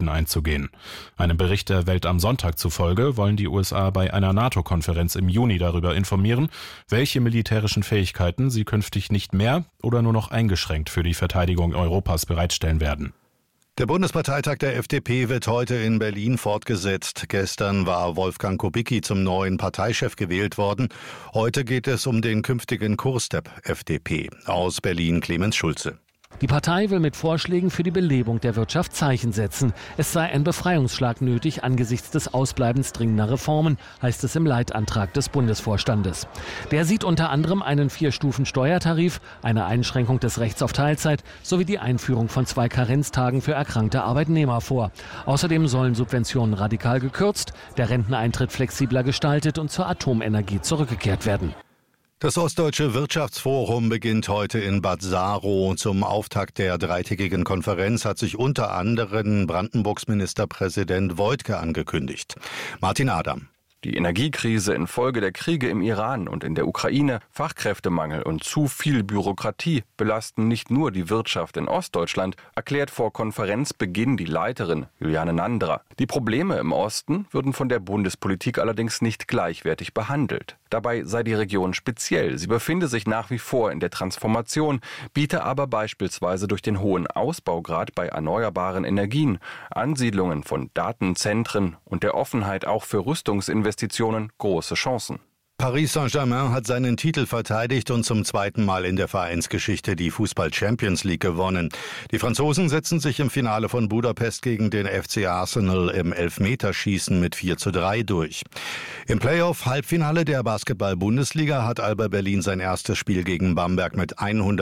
einzugehen. Einem Bericht der Welt am Sonntag zufolge wollen die USA bei einer NATO-Konferenz im Juni darüber informieren, welche militärischen Fähigkeiten sie künftig nicht mehr oder nur noch eingeschränkt für die Verteidigung Europas bereitstellen werden. Der Bundesparteitag der FDP wird heute in Berlin fortgesetzt. Gestern war Wolfgang Kubicki zum neuen Parteichef gewählt worden. Heute geht es um den künftigen Kurs der FDP. Aus Berlin Clemens Schulze. Die Partei will mit Vorschlägen für die Belebung der Wirtschaft Zeichen setzen. Es sei ein Befreiungsschlag nötig angesichts des Ausbleibens dringender Reformen, heißt es im Leitantrag des Bundesvorstandes. Der sieht unter anderem einen 4-Stufen-Steuertarif, eine Einschränkung des Rechts auf Teilzeit sowie die Einführung von 2 Karenztagen für erkrankte Arbeitnehmer vor. Außerdem sollen Subventionen radikal gekürzt, der Renteneintritt flexibler gestaltet und zur Atomenergie zurückgekehrt werden. Das Ostdeutsche Wirtschaftsforum beginnt heute in Bad Saro. Zum Auftakt der dreitägigen Konferenz hat sich unter anderem Brandenburgs Ministerpräsident Woidke angekündigt. Martin Adam. Die Energiekrise infolge der Kriege im Iran und in der Ukraine, Fachkräftemangel und zu viel Bürokratie belasten nicht nur die Wirtschaft in Ostdeutschland, erklärt vor Konferenzbeginn die Leiterin Juliane Nandra. Die Probleme im Osten würden von der Bundespolitik allerdings nicht gleichwertig behandelt. Dabei sei die Region speziell. Sie befinde sich nach wie vor in der Transformation, biete aber beispielsweise durch den hohen Ausbaugrad bei erneuerbaren Energien, Ansiedlungen von Datenzentren und der Offenheit auch für Rüstungsinvestitionen große Chancen. Paris Saint-Germain hat seinen Titel verteidigt und zum zweiten Mal in der Vereinsgeschichte die Fußball-Champions League gewonnen. Die Franzosen setzen sich im Finale von Budapest gegen den FC Arsenal im Elfmeterschießen mit 4:3 durch. Im Playoff-Halbfinale der Basketball-Bundesliga hat Alba Berlin sein erstes Spiel gegen Bamberg mit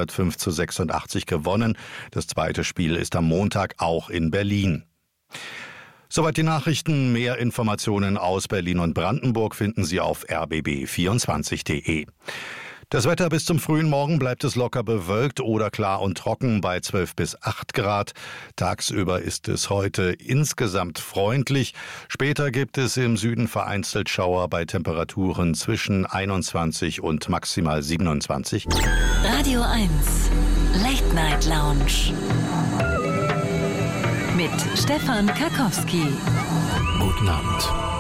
105:86 gewonnen. Das zweite Spiel ist am Montag auch in Berlin. Soweit die Nachrichten. Mehr Informationen aus Berlin und Brandenburg finden Sie auf rbb24.de. Das Wetter bis zum frühen Morgen bleibt es locker bewölkt oder klar und trocken bei 12 bis 8 Grad. Tagsüber ist es heute insgesamt freundlich. Später gibt es im Süden vereinzelt Schauer bei Temperaturen zwischen 21 und maximal 27. Radio 1, Late Night Lounge. Mit Stefan Karkowski. Guten Abend.